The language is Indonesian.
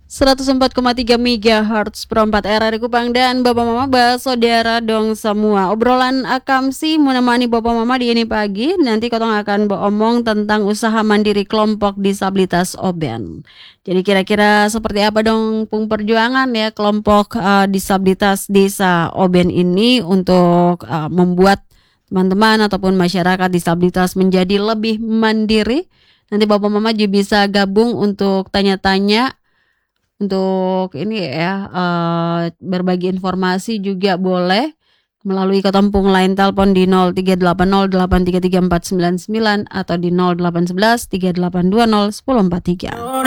104,3 MHz perempat RRI Kupang dan Bapak Mama saudara dong semua. Obrolan Akamsi menemani Bapak Mama di ini pagi. Nanti Kotong akan beromong tentang usaha mandiri kelompok disabilitas Oben. Jadi kira-kira seperti apa dong perjuangan ya kelompok disabilitas desa Oben ini untuk membuat teman-teman ataupun masyarakat disabilitas menjadi lebih mandiri. Nanti Bapak Mama juga bisa gabung untuk tanya-tanya, untuk ini ya, berbagi informasi juga boleh melalui ketempung line telepon di 0380833499 atau di 0811 3820 1043.